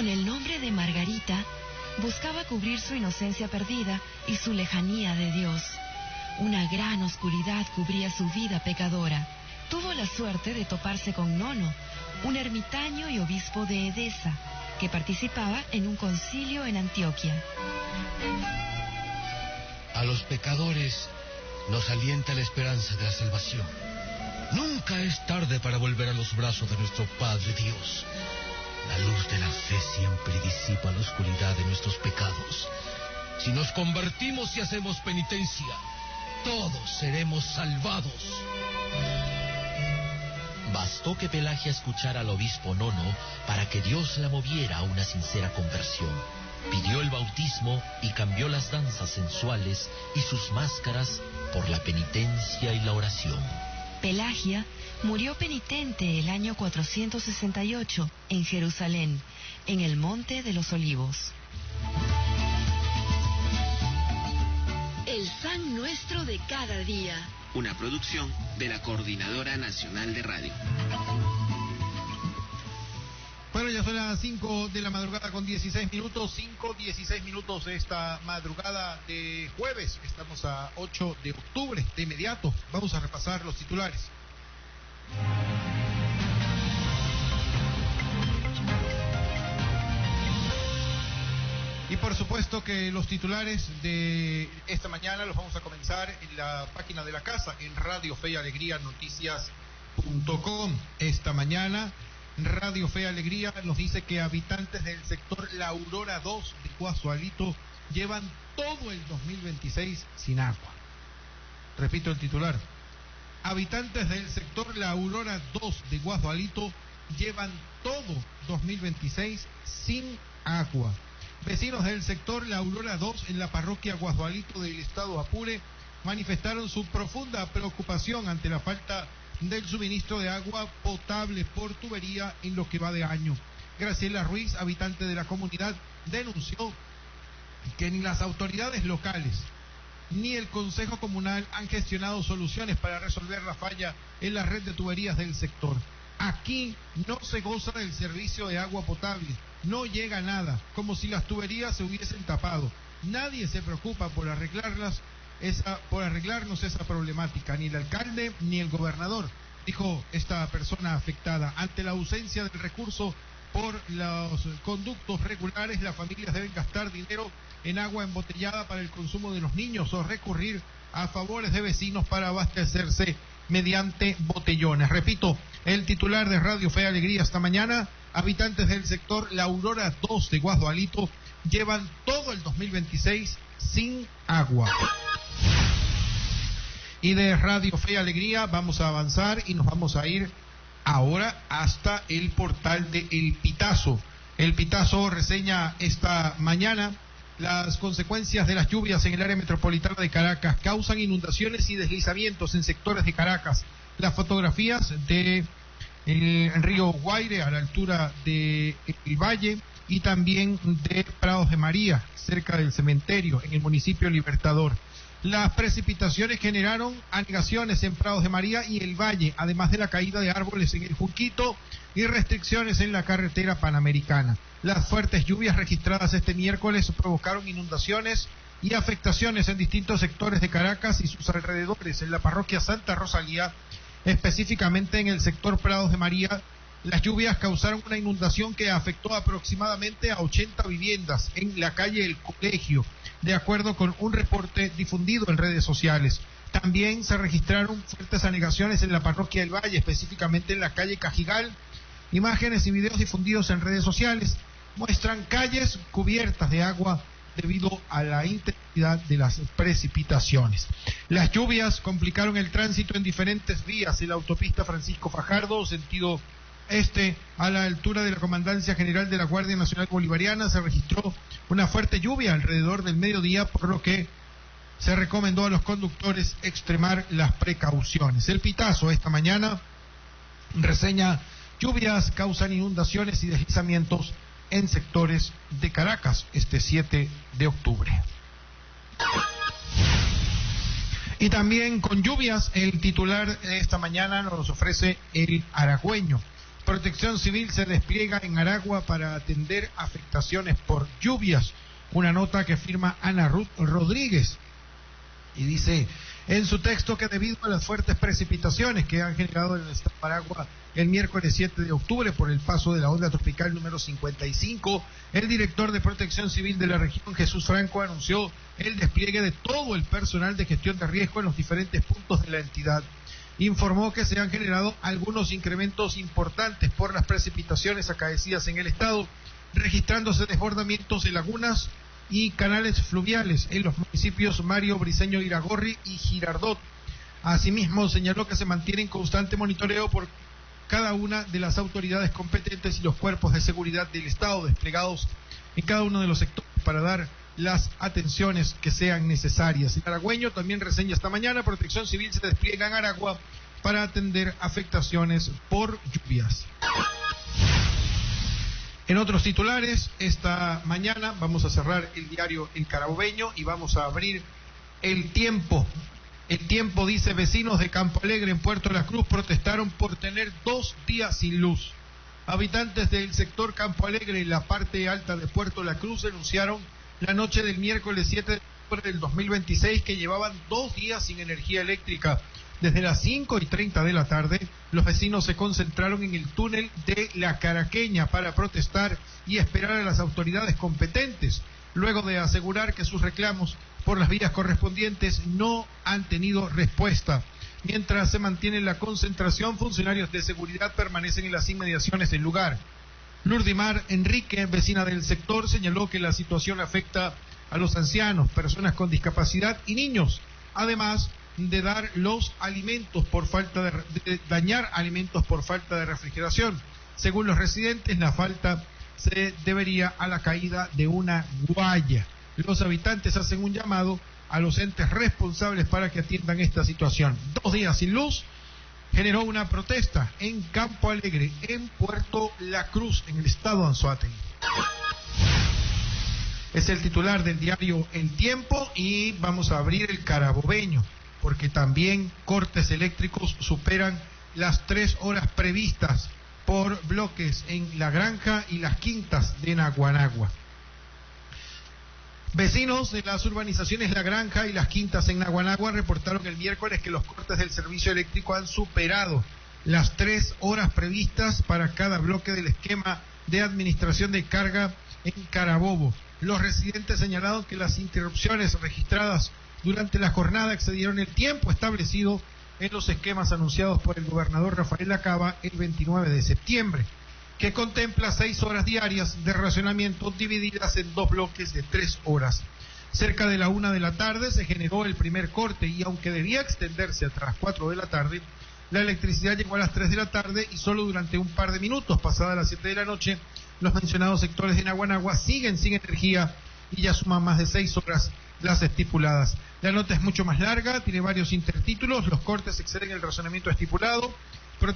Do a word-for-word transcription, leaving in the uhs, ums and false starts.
con el nombre de Margarita, buscaba cubrir su inocencia perdida y su lejanía de Dios. Una gran oscuridad cubría su vida pecadora. Tuvo la suerte de toparse con Nono, un ermitaño y obispo de Edesa, que participaba en un concilio en Antioquia. A los pecadores nos alienta la esperanza de la salvación. Nunca es tarde para volver a los brazos de nuestro Padre Dios. La luz de la fe siempre disipa la oscuridad de nuestros pecados. Si nos convertimos y hacemos penitencia, todos seremos salvados. Bastó que Pelagia escuchara al obispo Nono para que Dios la moviera a una sincera conversión. Pidió el bautismo y cambió las danzas sensuales y sus máscaras por la penitencia y la oración. Pelagia murió penitente el año cuatrocientos sesenta y ocho en Jerusalén, en el Monte de los Olivos. El San Nuestro de cada día. Una producción de la Coordinadora Nacional de Radio. Bueno, ya son las cinco de la madrugada con dieciséis minutos, cinco, dieciséis minutos de esta madrugada de jueves. Estamos a ocho de octubre. De inmediato vamos a repasar los titulares. Y por supuesto que los titulares de esta mañana los vamos a comenzar en la página de la casa, en Radio Fe y Alegría Noticias punto com. Esta mañana Radio Fe y Alegría nos dice que habitantes del sector La Aurora dos de Guazualito llevan todo el dos mil veintiséis sin agua. Repito el titular. Habitantes del sector La Aurora dos de Guazualito llevan todo dos mil veintiséis sin agua. Vecinos del sector La Aurora dos en la parroquia Guazualito del estado Apure manifestaron su profunda preocupación ante la falta del suministro de agua potable por tubería en lo que va de año. Graciela Ruiz, habitante de la comunidad, denunció que ni las autoridades locales ni el Consejo Comunal han gestionado soluciones para resolver la falla en la red de tuberías del sector. Aquí no se goza del servicio de agua potable, no llega nada, como si las tuberías se hubiesen tapado. Nadie se preocupa por arreglarlas, esa, por arreglarnos esa problemática, ni el alcalde ni el gobernador, dijo esta persona afectada. Ante la ausencia del recurso por los conductos regulares, las familias deben gastar dinero en agua embotellada para el consumo de los niños o recurrir a favores de vecinos para abastecerse mediante botellones. Repito, el titular de Radio Fe y Alegría esta mañana: habitantes del sector La Aurora dos de Guazualito llevan todo el dos mil veintiséis sin agua. Y de Radio Fe y Alegría vamos a avanzar y nos vamos a ir ahora hasta el portal de El Pitazo. El Pitazo reseña esta mañana: las consecuencias de las lluvias en el área metropolitana de Caracas causan inundaciones y deslizamientos en sectores de Caracas. Las fotografías de el río Guaire a la altura de El Valle y también de Prados de María, cerca del cementerio, en el municipio Libertador. Las precipitaciones generaron anegaciones en Prados de María y El Valle, además de la caída de árboles en el Junquito y restricciones en la carretera panamericana. Las fuertes lluvias registradas este miércoles provocaron inundaciones y afectaciones en distintos sectores de Caracas y sus alrededores. En la parroquia Santa Rosalía, específicamente en el sector Prados de María, las lluvias causaron una inundación que afectó aproximadamente a ochenta viviendas en la calle El Colegio, de acuerdo con un reporte difundido en redes sociales. También se registraron fuertes anegaciones en la parroquia del Valle, específicamente en la calle Cajigal. Imágenes y videos difundidos en redes sociales muestran calles cubiertas de agua debido a la intensidad de las precipitaciones. Las lluvias complicaron el tránsito en diferentes vías en la autopista Francisco Fajardo, sentido este, a la altura de la Comandancia General de la Guardia Nacional Bolivariana. Se registró una fuerte lluvia alrededor del mediodía, por lo que se recomendó a los conductores extremar las precauciones. El Pitazo esta mañana reseña: lluvias causan inundaciones y deslizamientos en sectores de Caracas este siete de octubre. Y también con lluvias, el titular de esta mañana nos ofrece El Aragüeño. Protección Civil se despliega en Aragua para atender afectaciones por lluvias. Una nota que firma Ana Ruth Rodríguez. Y dice en su texto que debido a las fuertes precipitaciones que han generado en el estado de Aragua el miércoles siete de octubre por el paso de la onda tropical número cincuenta y cinco, el director de Protección Civil de la región, Jesús Franco, anunció el despliegue de todo el personal de gestión de riesgo en los diferentes puntos de la entidad. Informó que se han generado algunos incrementos importantes por las precipitaciones acaecidas en el estado, registrándose desbordamientos de lagunas y canales fluviales en los municipios Mario Briceño Iragorri y Girardot. Asimismo, señaló que se mantiene en constante monitoreo por cada una de las autoridades competentes y los cuerpos de seguridad del Estado desplegados en cada uno de los sectores para dar las atenciones que sean necesarias. El aragüeño también reseña esta mañana: Protección Civil se despliega en Aragua para atender afectaciones por lluvias. En otros titulares, esta mañana vamos a cerrar el diario El Carabobeño y vamos a abrir El Tiempo. El Tiempo dice: vecinos de Campo Alegre en Puerto La Cruz protestaron por tener dos días sin luz. Habitantes del sector Campo Alegre en la parte alta de Puerto La Cruz denunciaron la noche del miércoles siete de octubre del dos mil veintiséis que llevaban dos días sin energía eléctrica. Desde las cinco y treinta de la tarde, los vecinos se concentraron en el túnel de La Caraqueña para protestar y esperar a las autoridades competentes, luego de asegurar que sus reclamos por las vías correspondientes no han tenido respuesta. Mientras se mantiene la concentración, funcionarios de seguridad permanecen en las inmediaciones del lugar. Lurdimar Enrique, vecina del sector, señaló que la situación afecta a los ancianos, personas con discapacidad y niños, además de dar los alimentos por falta de, de dañar alimentos por falta de refrigeración. Según los residentes, la falta se debería a la caída de una guaya. Los habitantes hacen un llamado a los entes responsables para que atiendan esta situación. Dos días sin luz generó una protesta en Campo Alegre, en Puerto La Cruz, en el estado de Anzoátegui. Es el titular del diario El Tiempo y vamos a abrir El Carabobeño, porque también cortes eléctricos superan las tres horas previstas por bloques en La Granja y Las Quintas de Naguanagua. Vecinos de las urbanizaciones La Granja y Las Quintas en Naguanagua reportaron el miércoles que los cortes del servicio eléctrico han superado las tres horas previstas para cada bloque del esquema de administración de carga en Carabobo. Los residentes señalaron que las interrupciones registradas durante la jornada excedieron el tiempo establecido en los esquemas anunciados por el gobernador Rafael Acaba el veintinueve de septiembre, que contempla seis horas diarias de racionamiento divididas en dos bloques de tres horas. Cerca de la una de la tarde se generó el primer corte y aunque debía extenderse hasta las cuatro de la tarde, la electricidad llegó a las tres de la tarde y solo durante un par de minutos, pasadas las siete de la noche, los mencionados sectores de Naguanagua siguen sin energía y ya suman más de seis horas las estipuladas. La nota es mucho más larga, tiene varios intertítulos, los cortes exceden el razonamiento estipulado,